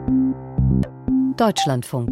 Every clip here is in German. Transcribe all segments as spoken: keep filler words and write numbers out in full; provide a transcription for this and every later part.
Deutschlandfunk.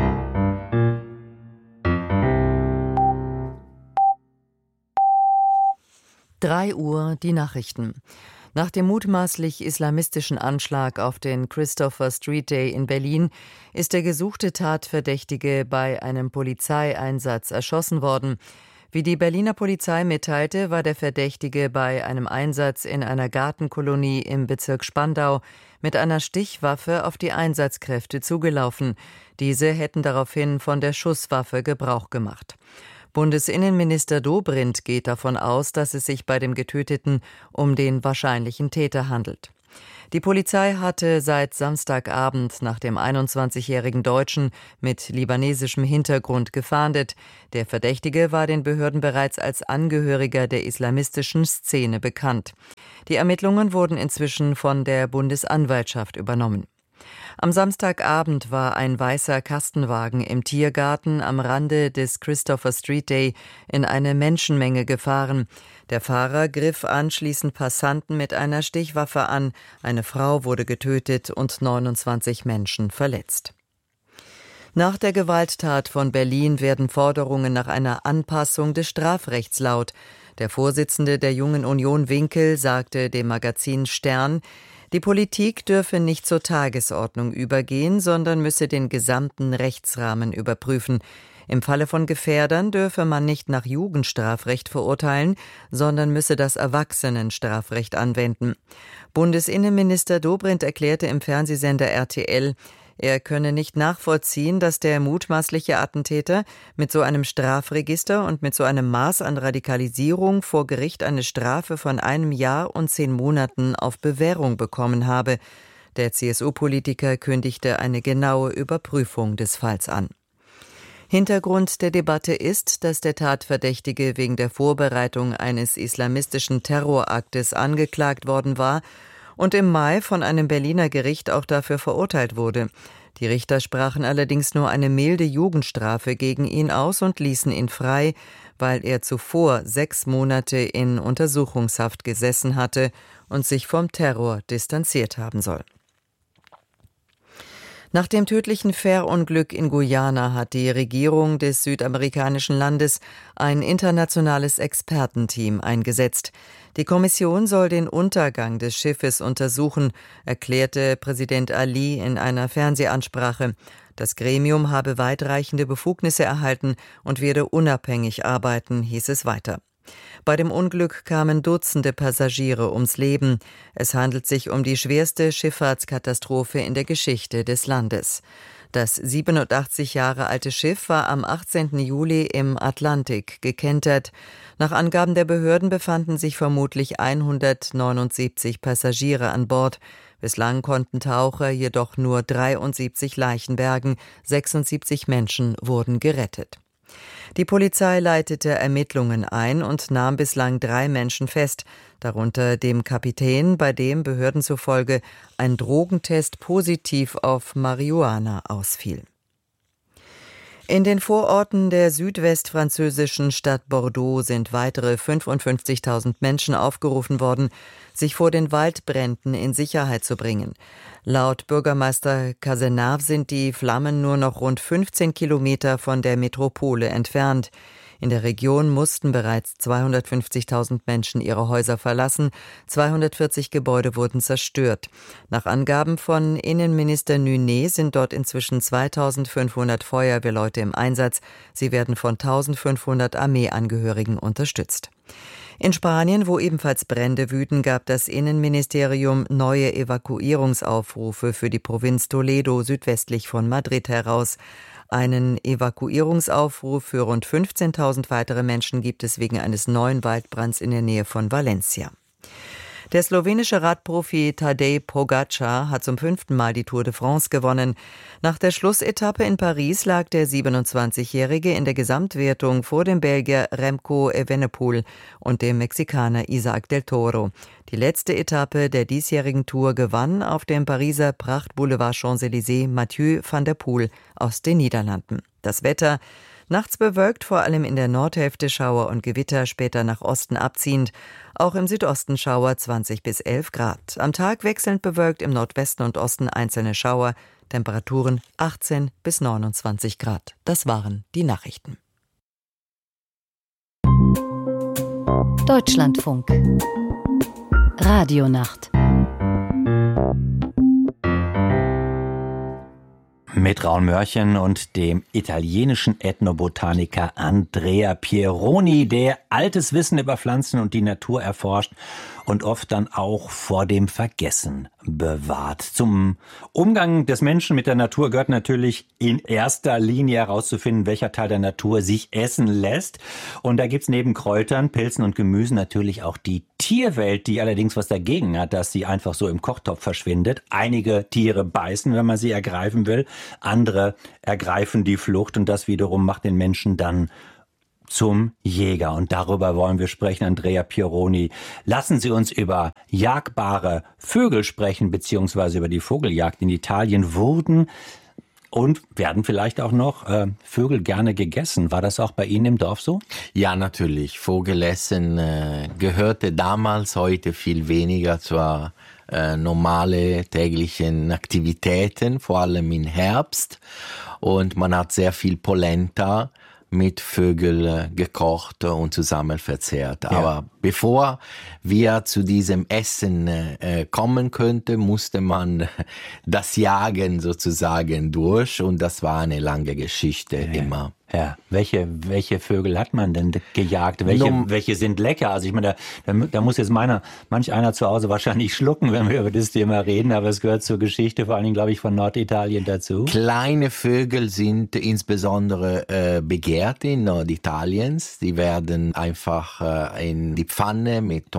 Drei Uhr die Nachrichten. Nach dem mutmaßlich islamistischen Anschlag auf den Christopher Street Day in Berlin ist der gesuchte Tatverdächtige bei einem Polizeieinsatz erschossen worden. Wie die Berliner Polizei mitteilte, war der Verdächtige bei einem Einsatz in einer Gartenkolonie im Bezirk Spandau mit einer Stichwaffe auf die Einsatzkräfte zugelaufen. Diese hätten daraufhin von der Schusswaffe Gebrauch gemacht. Bundesinnenminister Dobrindt geht davon aus, dass es sich bei dem Getöteten um den wahrscheinlichen Täter handelt. Die Polizei hatte seit Samstagabend nach dem einundzwanzigjährigen Deutschen mit libanesischem Hintergrund gefahndet. Der Verdächtige war den Behörden bereits als Angehöriger der islamistischen Szene bekannt. Die Ermittlungen wurden inzwischen von der Bundesanwaltschaft übernommen. Am Samstagabend war ein weißer Kastenwagen im Tiergarten am Rande des Christopher Street Day in eine Menschenmenge gefahren. Der Fahrer griff anschließend Passanten mit einer Stichwaffe an. Eine Frau wurde getötet und neunundzwanzig Menschen verletzt. Nach der Gewalttat von Berlin werden Forderungen nach einer Anpassung des Strafrechts laut. Der Vorsitzende der Jungen Union Winkel sagte dem Magazin Stern, die Politik dürfe nicht zur Tagesordnung übergehen, sondern müsse den gesamten Rechtsrahmen überprüfen. Im Falle von Gefährdern dürfe man nicht nach Jugendstrafrecht verurteilen, sondern müsse das Erwachsenenstrafrecht anwenden. Bundesinnenminister Dobrindt erklärte im Fernsehsender R T L, er könne nicht nachvollziehen, dass der mutmaßliche Attentäter mit so einem Strafregister und mit so einem Maß an Radikalisierung vor Gericht eine Strafe von einem Jahr und zehn Monaten auf Bewährung bekommen habe. Der C S U-Politiker kündigte eine genaue Überprüfung des Falls an. Hintergrund der Debatte ist, dass der Tatverdächtige wegen der Vorbereitung eines islamistischen Terroraktes angeklagt worden war und im Mai von einem Berliner Gericht auch dafür verurteilt wurde. Die Richter sprachen allerdings nur eine milde Jugendstrafe gegen ihn aus und ließen ihn frei, weil er zuvor sechs Monate in Untersuchungshaft gesessen hatte und sich vom Terror distanziert haben soll. Nach dem tödlichen Fährunglück in Guyana hat die Regierung des südamerikanischen Landes ein internationales Expertenteam eingesetzt. Die Kommission soll den Untergang des Schiffes untersuchen, erklärte Präsident Ali in einer Fernsehansprache. Das Gremium habe weitreichende Befugnisse erhalten und werde unabhängig arbeiten, hieß es weiter. Bei dem Unglück kamen Dutzende Passagiere ums Leben. Es handelt sich um die schwerste Schifffahrtskatastrophe in der Geschichte des Landes. Das siebenundachtzig Jahre alte Schiff war am achtzehnten Juli im Atlantik gekentert. Nach Angaben der Behörden befanden sich vermutlich hundertneunundsiebzig Passagiere an Bord. Bislang konnten Taucher jedoch nur dreiundsiebzig Leichen bergen. sechsundsiebzig Menschen wurden gerettet. Die Polizei leitete Ermittlungen ein und nahm bislang drei Menschen fest, darunter dem Kapitän, bei dem Behörden zufolge ein Drogentest positiv auf Marihuana ausfiel. In den Vororten der südwestfranzösischen Stadt Bordeaux sind weitere fünfundfünfzigtausend Menschen aufgerufen worden, sich vor den Waldbränden in Sicherheit zu bringen. Laut Bürgermeister Cazenave sind die Flammen nur noch rund fünfzehn Kilometer von der Metropole entfernt. In der Region mussten bereits zweihundertfünfzigtausend Menschen ihre Häuser verlassen, zweihundertvierzig Gebäude wurden zerstört. Nach Angaben von Innenminister Nunet sind dort inzwischen zweitausendfünfhundert Feuerwehrleute im Einsatz. Sie werden von eintausendfünfhundert Armeeangehörigen unterstützt. In Spanien, wo ebenfalls Brände wüten, gab das Innenministerium neue Evakuierungsaufrufe für die Provinz Toledo südwestlich von Madrid heraus. Einen Evakuierungsaufruf für rund fünfzehntausend weitere Menschen gibt es wegen eines neuen Waldbrands in der Nähe von Valencia. Der slowenische Radprofi Tadej Pogačar hat zum fünften Mal die Tour de France gewonnen. Nach der Schlussetappe in Paris lag der siebenundzwanzigjährige in der Gesamtwertung vor dem Belgier Remco Evenepoel und dem Mexikaner Isaac del Toro. Die letzte Etappe der diesjährigen Tour gewann auf dem Pariser Prachtboulevard Champs-Élysées Mathieu van der Poel aus den Niederlanden. Das Wetter: nachts bewölkt, vor allem in der Nordhälfte Schauer und Gewitter, später nach Osten abziehend. Auch im Südosten Schauer, zwanzig bis elf Grad. Am Tag wechselnd bewölkt, im Nordwesten und Osten einzelne Schauer, Temperaturen achtzehn bis neunundzwanzig Grad. Das waren die Nachrichten. Deutschlandfunk Radionacht mit Raun Mörchen und dem italienischen Ethnobotaniker Andrea Pieroni, der altes Wissen über Pflanzen und die Natur erforscht und oft dann auch vor dem Vergessen bewahrt. Zum Umgang des Menschen mit der Natur gehört natürlich in erster Linie herauszufinden, welcher Teil der Natur sich essen lässt. Und da gibt's neben Kräutern, Pilzen und Gemüsen natürlich auch die Tierwelt, die allerdings was dagegen hat, dass sie einfach so im Kochtopf verschwindet. Einige Tiere beißen, wenn man sie ergreifen will. Andere ergreifen die Flucht und das wiederum macht den Menschen dann zum Jäger. Und darüber wollen wir sprechen, Andrea Pieroni. Lassen Sie uns über jagbare Vögel sprechen, beziehungsweise über die Vogeljagd. In Italien wurden und werden vielleicht auch noch äh, Vögel gerne gegessen. War das auch bei Ihnen im Dorf so? Ja, natürlich. Vogelessen äh, gehörte damals, heute viel weniger zur äh, normale täglichen Aktivitäten, vor allem im Herbst. Und man hat sehr viel Polenta mit Vögel gekocht und zusammen verzehrt. Ja. Aber bevor wir zu diesem Essen äh, kommen könnten, musste man das Jagen sozusagen durch und das war eine lange Geschichte ja. immer. Ja, welche welche Vögel hat man denn gejagt? Welche Num- welche sind lecker? Also ich meine, da, da, da muss jetzt meiner manch einer zu Hause wahrscheinlich schlucken, wenn wir über das Thema reden, aber es gehört zur Geschichte vor allen Dingen, glaube ich, von Norditalien dazu. Kleine Vögel sind insbesondere äh, begehrt in Norditaliens. Die werden einfach äh, in die Pfanne mit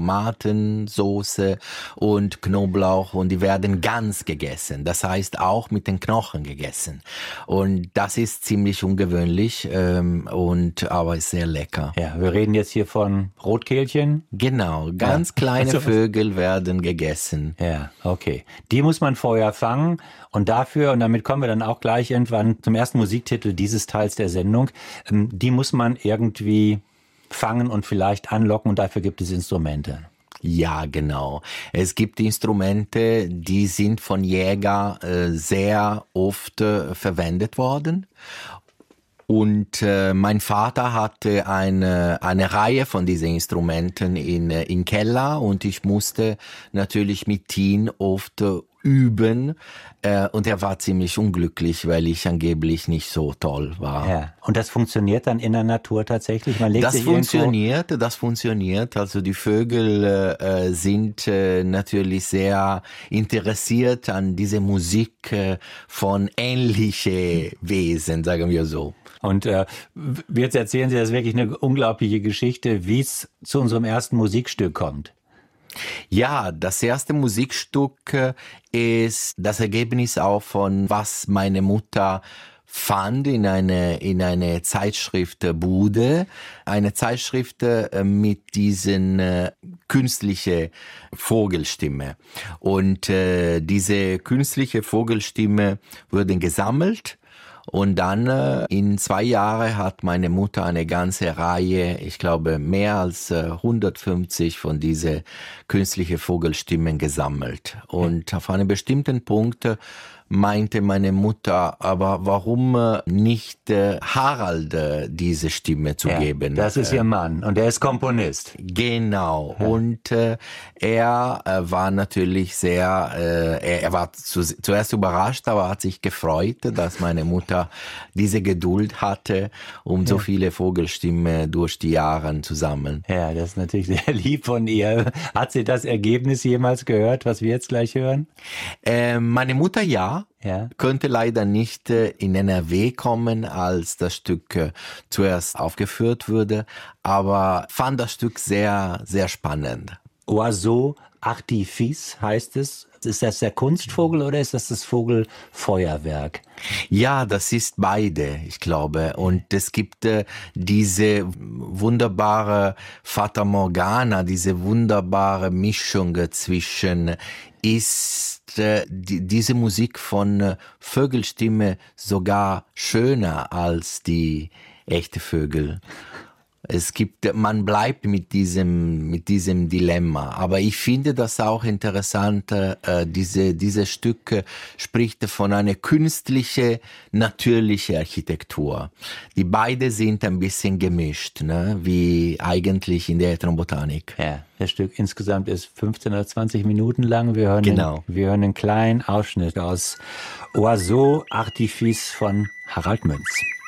Tomatensoße und Knoblauch und die werden ganz gegessen. Das heißt auch mit den Knochen gegessen. Und das ist ziemlich ungewöhnlich. Ähm, und aber ist sehr lecker. Ja, wir reden jetzt hier von Rotkehlchen. Genau, ganz ja. kleine also, Vögel werden gegessen. Ja, okay. Die muss man vorher fangen und dafür, und damit kommen wir dann auch gleich irgendwann zum ersten Musiktitel dieses Teils der Sendung, ähm, die muss man irgendwie fangen und vielleicht anlocken und dafür gibt es Instrumente. Ja, genau. Es gibt Instrumente, die sind von Jägern äh, sehr oft äh, verwendet worden. Und äh, mein Vater hatte eine eine Reihe von diesen Instrumenten in in Keller und ich musste natürlich mit ihm oft äh, üben äh, und er war ziemlich unglücklich, weil ich angeblich nicht so toll war. Ja. Und das funktioniert dann in der Natur tatsächlich? Man legt das sich funktioniert, irgendwo das funktioniert. Also die Vögel äh, sind äh, natürlich sehr interessiert an diese Musik äh, von ähnlichen Wesen, sagen wir so. Und äh, jetzt erzählen Sie, das ist wirklich eine unglaubliche Geschichte, wie es zu unserem ersten Musikstück kommt. Ja, das erste Musikstück ist das Ergebnis auch von was meine Mutter fand in eine in eine Zeitschriftbude, eine Zeitschrift mit diesen äh, künstliche Vogelstimme. Und äh, diese künstliche Vogelstimme wurden gesammelt. Und dann äh, in zwei Jahren hat meine Mutter eine ganze Reihe, ich glaube mehr als äh, hundertfünfzig von diesen künstlichen Vogelstimmen gesammelt. Und auf einem bestimmten Punkt äh, meinte meine Mutter, aber warum äh, nicht äh, Harald äh, diese Stimme zu ja, geben? Das ist ihr Mann und er ist Komponist. Genau. Ja. Und äh, er äh, war natürlich sehr, äh, er, er war zu, zuerst überrascht, aber hat sich gefreut, dass meine Mutter diese Geduld hatte, um ja. so viele Vogelstimmen durch die Jahre zu sammeln. Ja, das ist natürlich sehr lieb von ihr. Hat sie das Ergebnis jemals gehört, was wir jetzt gleich hören? Äh, meine Mutter ja. Ja. Konnte leider nicht äh, in N R W kommen, als das Stück äh, zuerst aufgeführt wurde, aber fand das Stück sehr, sehr spannend. Oiseau Artifice heißt es. Ist das der Kunstvogel oder ist das das Vogelfeuerwerk? Ja, das ist beide, ich glaube. Und es gibt äh, diese wunderbare Fata Morgana, diese wunderbare Mischung zwischen ist äh, die, diese Musik von äh, Vögelstimme sogar schöner als die echte Vögel. Es gibt, man bleibt mit diesem, mit diesem Dilemma. Aber ich finde das auch interessant, äh, diese, diese Stücke spricht von einer künstlichen, natürlichen Architektur. Die beide sind ein bisschen gemischt, ne? Wie eigentlich in der Ethnobotanik. Ja, das Stück insgesamt ist fünfzehn oder zwanzig Minuten lang. Wir hören, genau. einen, wir hören einen kleinen Ausschnitt aus Oiseau Artifice von Harald Münz.